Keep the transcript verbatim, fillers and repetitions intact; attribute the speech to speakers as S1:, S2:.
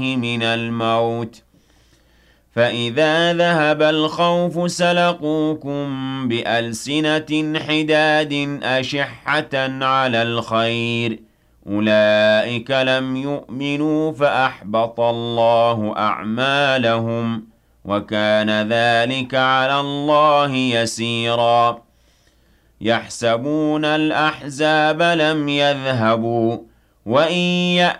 S1: من الموت فإذا ذهب الخوف سلقوكم بألسنة حداد أشحة على الخير أولئك لم يؤمنوا فأحبط الله أعمالهم وكان ذلك على الله يسيرا يحسبون الأحزاب لم يذهبوا وإن يأتوا